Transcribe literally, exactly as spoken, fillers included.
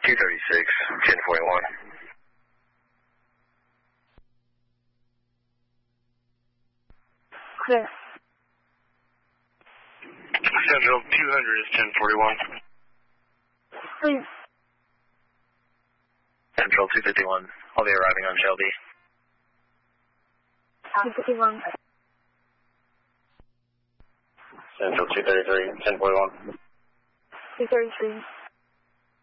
two thirty-six, ten forty-one. Clear. Central two hundred is ten forty-one. Clear. Central two fifty-one. I'll be arriving on Shelby. two fifty-one. Central two thirty-three, ten forty-one. two thirty-three.